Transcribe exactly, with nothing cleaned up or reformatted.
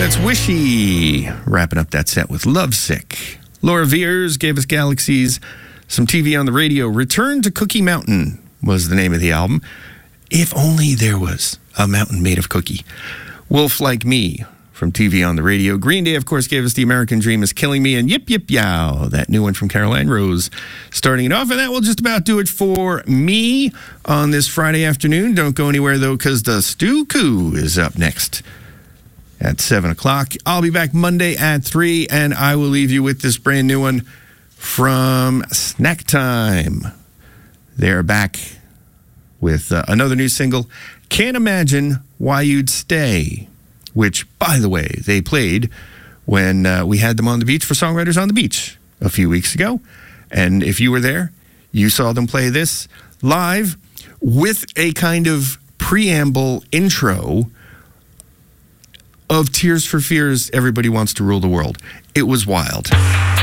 That's Wishy, wrapping up that set with Lovesick. Laura Veers gave us Galaxies, some T V on the radio. Return to Cookie Mountain was the name of the album. If only there was a mountain made of cookie. Wolf Like Me from T V on the radio. Green Day, of course, gave us The American Dream Is Killing Me, and Yip Yip Yow, that new one from Caroline Rose, starting it off. And that will just about do it for me on this Friday afternoon. Don't go anywhere, though, because the Stu Coo is up next at seven o'clock. I'll be back Monday at three, and I will leave you with this brand new one from Snack Time. They're back with uh, another new single, Can't Imagine Why You'd Stay, which, by the way, they played when uh, we had them on the beach for Songwriters on the Beach a few weeks ago. And if you were there, you saw them play this live with a kind of preamble intro of Tears for Fears, Everybody Wants to Rule the World. It was wild.